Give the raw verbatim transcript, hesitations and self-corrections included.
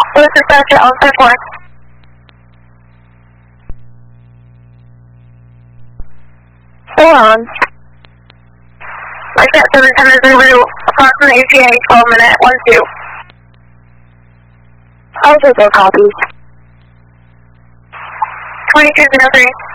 This is Dispatcher on ten four. Hold on. Like that seven ten is route, approximate E T A, twelve minute, one two. I'll take those copies. twenty-two zero three.